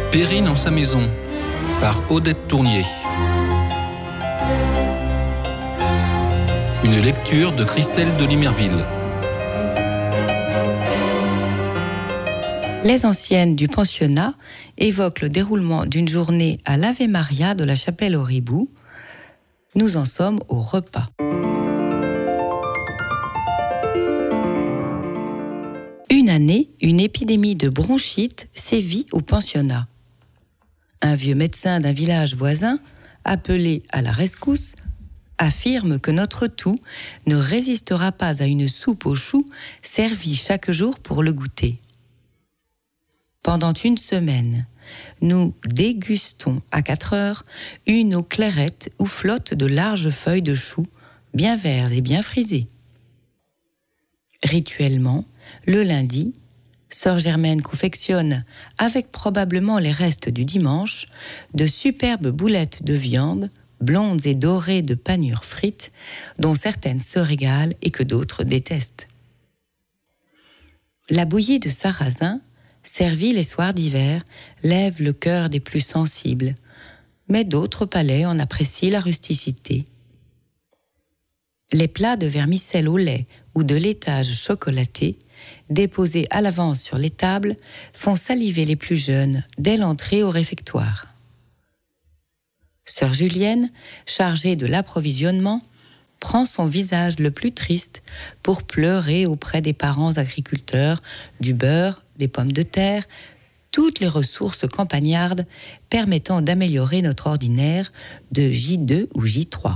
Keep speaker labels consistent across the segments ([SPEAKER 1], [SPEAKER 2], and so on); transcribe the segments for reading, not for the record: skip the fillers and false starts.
[SPEAKER 1] Perrine en sa maison, par Odette Tournier. Une lecture de Christelle de Limerville.
[SPEAKER 2] Les anciennes du pensionnat évoquent le déroulement d'une journée à l'Ave Maria de la chapelle au Ribou. Nous en sommes au repas. Une année, une épidémie de bronchite sévit au pensionnat. Un vieux médecin d'un village voisin, appelé à la rescousse, affirme que notre toux ne résistera pas à une soupe aux choux servie chaque jour pour le goûter. Pendant une semaine, nous dégustons à 4 heures une eau clairette où flottent de larges feuilles de choux, bien vertes et bien frisées. Rituellement, le lundi, Sœur Germaine confectionne, avec probablement les restes du dimanche, de superbes boulettes de viande, blondes et dorées de panures frites, dont certaines se régalent et que d'autres détestent. La bouillie de sarrasin, servie les soirs d'hiver, lève le cœur des plus sensibles, mais d'autres palais en apprécient la rusticité. Les plats de vermicelle au lait ou de laitage chocolaté, déposés à l'avance sur les tables, font saliver les plus jeunes dès l'entrée au réfectoire. Sœur Julienne, chargée de l'approvisionnement, prend son visage le plus triste pour pleurer auprès des parents agriculteurs du beurre, des pommes de terre, toutes les ressources campagnardes permettant d'améliorer notre ordinaire de J2 ou J3.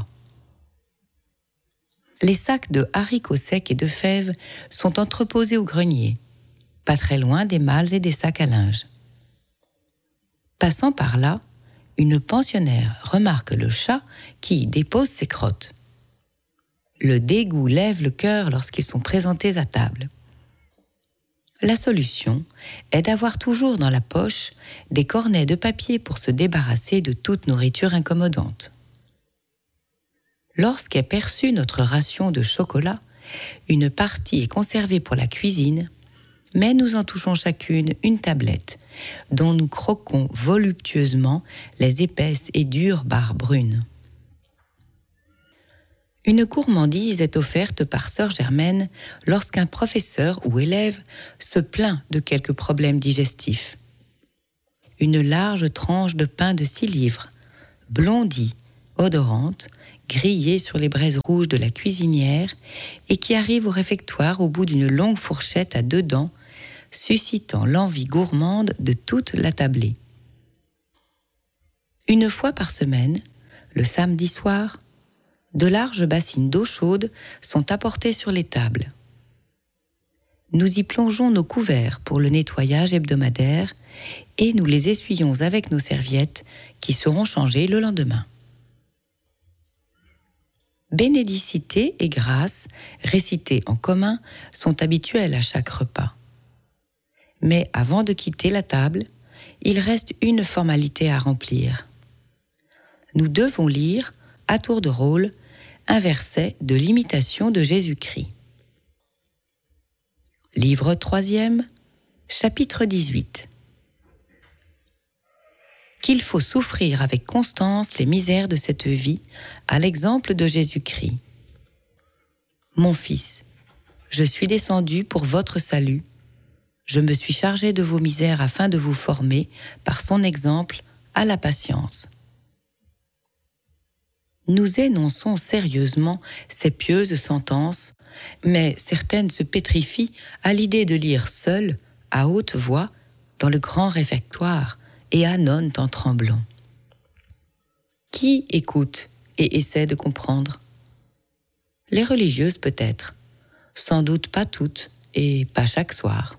[SPEAKER 2] Les sacs de haricots secs et de fèves sont entreposés au grenier, pas très loin des malles et des sacs à linge. Passant par là, une pensionnaire remarque le chat qui y dépose ses crottes. Le dégoût lève le cœur lorsqu'ils sont présentés à table. La solution est d'avoir toujours dans la poche des cornets de papier pour se débarrasser de toute nourriture incommodante. Lorsqu'est perçue notre ration de chocolat, une partie est conservée pour la cuisine, mais nous en touchons chacune une tablette, dont nous croquons voluptueusement les épaisses et dures barres brunes. Une gourmandise est offerte par Sœur Germaine lorsqu'un professeur ou élève se plaint de quelques problèmes digestifs. Une large tranche de pain de 6 livres, blondie, odorante, grillée sur les braises rouges de la cuisinière et qui arrive au réfectoire au bout d'une longue fourchette à 2 dents, suscitant l'envie gourmande de toute la tablée. Une fois par semaine, le samedi soir, de larges bassines d'eau chaude sont apportées sur les tables. Nous y plongeons nos couverts pour le nettoyage hebdomadaire et nous les essuyons avec nos serviettes qui seront changées le lendemain. Bénédicité et grâce, récitées en commun, sont habituelles à chaque repas. Mais avant de quitter la table, il reste une formalité à remplir. Nous devons lire, à tour de rôle, un verset de l'Imitation de Jésus-Christ. Livre 3e, chapitre 18. Qu'il faut souffrir avec constance les misères de cette vie, à l'exemple de Jésus-Christ. Mon fils, je suis descendu pour votre salut. Je me suis chargé de vos misères afin de vous former, par son exemple, à la patience. Nous énonçons sérieusement ces pieuses sentences, mais certaines se pétrifient à l'idée de lire seules, à haute voix, dans le grand réfectoire, et annonnent en tremblant. Qui écoute et essaie de comprendre? Les religieuses peut-être, sans doute pas toutes et pas chaque soir.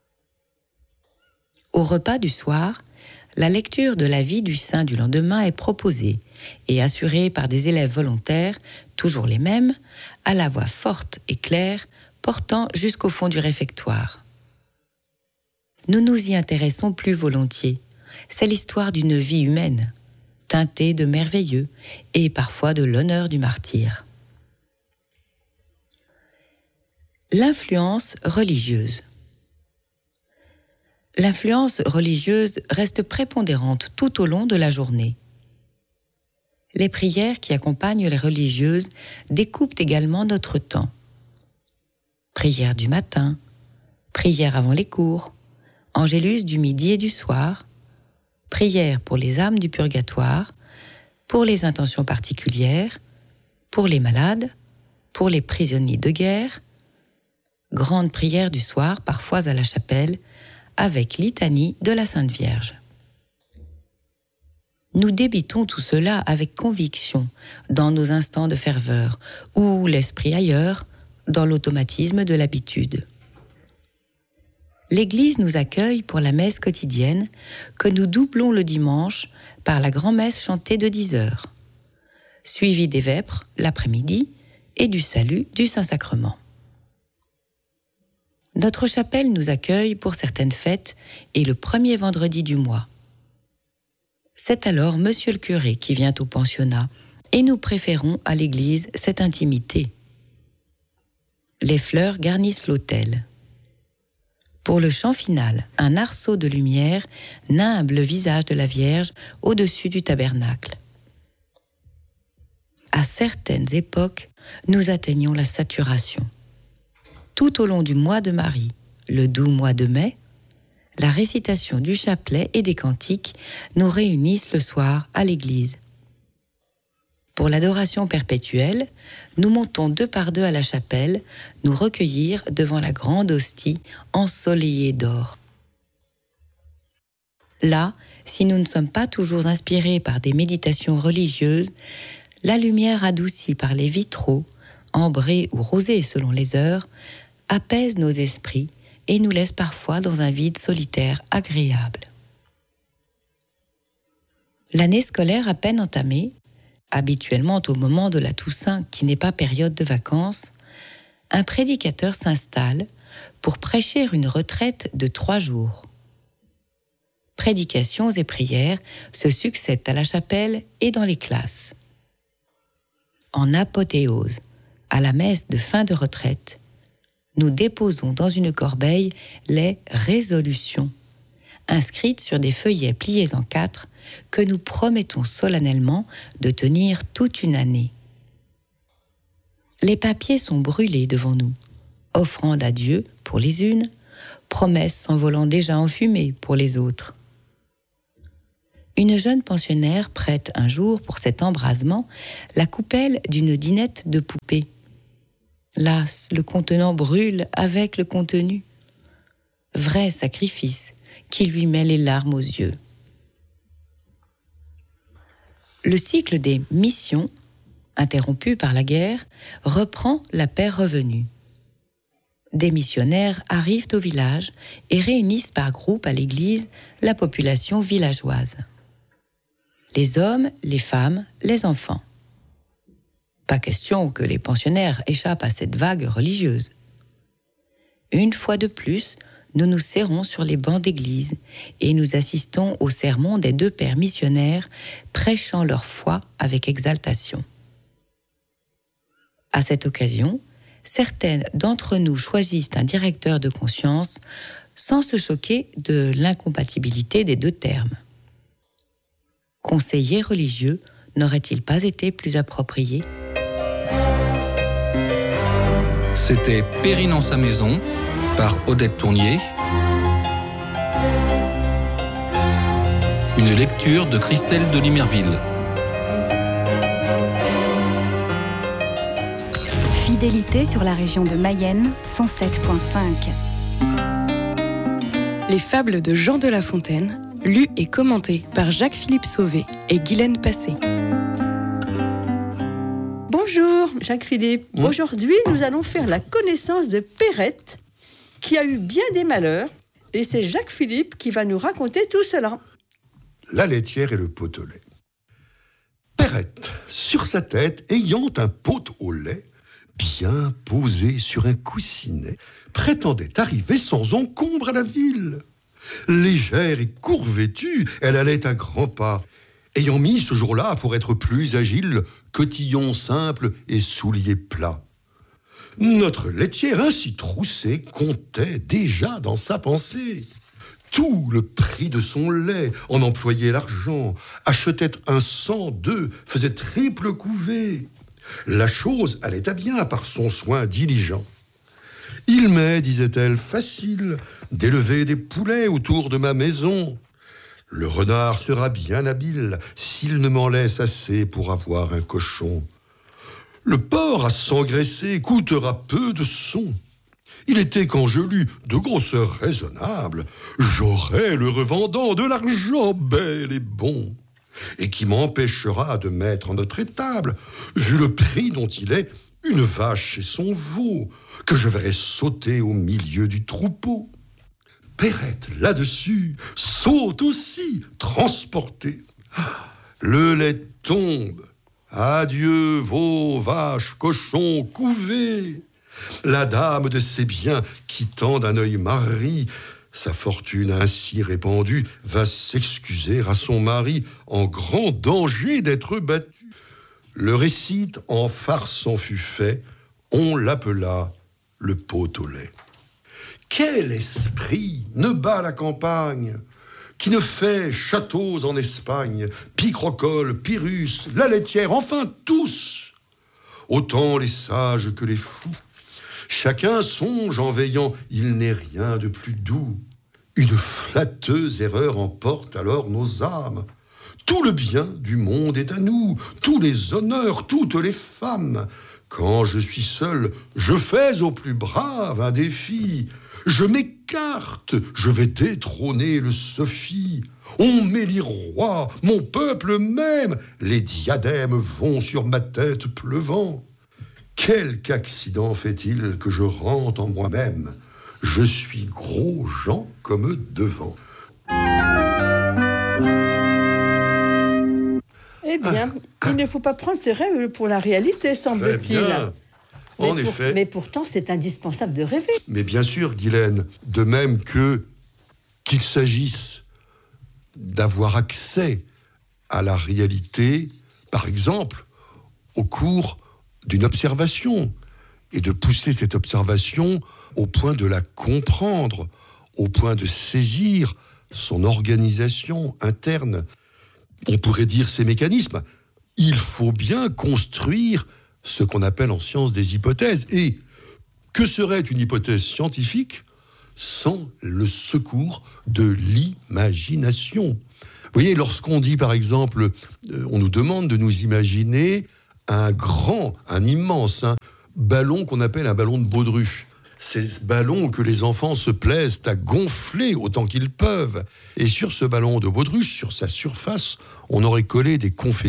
[SPEAKER 2] Au repas du soir, la lecture de la vie du saint du lendemain est proposée et assurée par des élèves volontaires, toujours les mêmes, à la voix forte et claire, portant jusqu'au fond du réfectoire. Nous nous y intéressons plus volontiers. C'est l'histoire d'une vie humaine, teintée de merveilleux et parfois de l'honneur du martyr. L'influence religieuse. L'influence religieuse reste prépondérante tout au long de la journée. Les prières qui accompagnent les religieuses découpent également notre temps. Prière du matin, prière avant les cours, angélus du midi et du soir, prière pour les âmes du purgatoire, pour les intentions particulières, pour les malades, pour les prisonniers de guerre, grande prière du soir, parfois à la chapelle, avec litanie de la Sainte Vierge. Nous débitons tout cela avec conviction dans nos instants de ferveur ou l'esprit ailleurs, dans l'automatisme de l'habitude. L'Église nous accueille pour la messe quotidienne que nous doublons le dimanche par la grand-messe chantée de 10h, suivie des vêpres l'après-midi et du salut du Saint-Sacrement. Notre chapelle nous accueille pour certaines fêtes et le premier vendredi du mois. C'est alors Monsieur le curé qui vient au pensionnat et nous préférons à l'église cette intimité. Les fleurs garnissent l'autel. Pour le chant final, un arceau de lumière nimbe le visage de la Vierge au-dessus du tabernacle. À certaines époques, nous atteignons la saturation. Tout au long du mois de Marie, le doux mois de mai, la récitation du chapelet et des cantiques nous réunissent le soir à l'église. Pour l'adoration perpétuelle, nous montons 2 par 2 à la chapelle, nous recueillir devant la grande hostie ensoleillée d'or. Là, si nous ne sommes pas toujours inspirés par des méditations religieuses, la lumière adoucie par les vitraux, ambrés ou rosés selon les heures, apaise nos esprits et nous laisse parfois dans un vide solitaire agréable. L'année scolaire à peine entamée, habituellement au moment de la Toussaint qui n'est pas période de vacances, un prédicateur s'installe pour prêcher une retraite de 3 jours. Prédications et prières se succèdent à la chapelle et dans les classes. En apothéose, à la messe de fin de retraite, nous déposons dans une corbeille les résolutions, inscrites sur des feuillets pliés en 4 que nous promettons solennellement de tenir toute une année. Les papiers sont brûlés devant nous, offrande à Dieu pour les unes, promesses s'envolant déjà en fumée pour les autres. Une jeune pensionnaire prête un jour pour cet embrasement la coupelle d'une dinette de poupée. Las, le contenant brûle avec le contenu. Vrai sacrifice qui lui met les larmes aux yeux. Le cycle des missions, interrompu par la guerre, reprend la paix revenue. Des missionnaires arrivent au village et réunissent par groupe à l'église la population villageoise. Les hommes, les femmes, les enfants. Pas question que les pensionnaires échappent à cette vague religieuse. Une fois de plus, nous nous serrons sur les bancs d'église et nous assistons au sermon des 2 pères missionnaires prêchant leur foi avec exaltation. À cette occasion, certaines d'entre nous choisissent un directeur de conscience sans se choquer de l'incompatibilité des 2 termes. Conseiller religieux n'aurait-il pas été plus approprié ?
[SPEAKER 1] C'était Périne en sa maison par Odette Tournier. Une lecture de Christelle de Limerville.
[SPEAKER 3] Fidélité sur la région de Mayenne, 107.5.
[SPEAKER 4] Les fables de Jean de La Fontaine, lues et commentées par Jacques-Philippe Sauvé et Guylaine Passé.
[SPEAKER 5] Bonjour Jacques-Philippe. Aujourd'hui, nous allons faire la connaissance de Perrette, qui a eu bien des malheurs, et c'est Jacques-Philippe qui va nous raconter tout cela.
[SPEAKER 6] La laitière et le pot au lait. Perrette, sur sa tête, ayant un pot au lait, bien posé sur un coussinet, prétendait arriver sans encombre à la ville. Légère et court-vêtue, elle allait à grands pas, ayant mis ce jour-là, pour être plus agile, cotillon simple et souliers plats. Notre laitière ainsi troussée comptait déjà dans sa pensée tout le prix de son lait, en employait l'argent, achetait un 102, faisait triple couvée. La chose allait à bien par son soin diligent. Il m'est, disait-elle, facile d'élever des poulets autour de ma maison. Le renard sera bien habile s'il ne m'en laisse assez pour avoir un cochon. Le porc à s'engraisser coûtera peu de son. Il était quand je lus de grosseur raisonnable, j'aurai le revendant de l'argent bel et bon, et qui m'empêchera de mettre en notre étable, vu le prix dont il est, une vache et son veau, que je verrai sauter au milieu du troupeau. Perrette, là-dessus, saute aussi, transportée. Le lait tombe. Adieu, veaux, vaches, cochons, couvés. La dame de ses biens, quittant d'un œil mari, sa fortune ainsi répandue, va s'excuser à son mari en grand danger d'être battu. Le récit en farce en fut fait, on l'appela le pot au lait. Quel esprit ne bat la campagne, qui ne fait châteaux en Espagne, Picrocole, Pyrrhus, la laitière, enfin tous, autant les sages que les fous. Chacun songe en veillant, il n'est rien de plus doux. Une flatteuse erreur emporte alors nos âmes. Tout le bien du monde est à nous, tous les honneurs, toutes les femmes. Quand je suis seul, je fais au plus brave un défi. Je m'écarte, je vais détrôner le Sophie. On m'élit roi, mon peuple même, les diadèmes vont sur ma tête pleuvant. Quelque accident fait-il que je rentre en moi-même? Je suis gros Jean comme devant.
[SPEAKER 5] Eh bien, il ne faut pas prendre ses rêves pour la réalité, semble-t-il.
[SPEAKER 6] En effet.
[SPEAKER 5] Mais pourtant, c'est indispensable de rêver.
[SPEAKER 6] Mais bien sûr, Guylaine, de même qu'il s'agisse d'avoir accès à la réalité, par exemple, au cours d'une observation, et de pousser cette observation au point de la comprendre, au point de saisir son organisation interne. On pourrait dire ses mécanismes. Il faut bien construire ce qu'on appelle en science des hypothèses. Et que serait une hypothèse scientifique sans le secours de l'imagination? Vous voyez, lorsqu'on dit, par exemple, on nous demande de nous imaginer un immense ballon qu'on appelle un ballon de baudruche. C'est ce ballon que les enfants se plaisent à gonfler autant qu'ils peuvent. Et sur ce ballon de baudruche, sur sa surface, on aurait collé des confettis.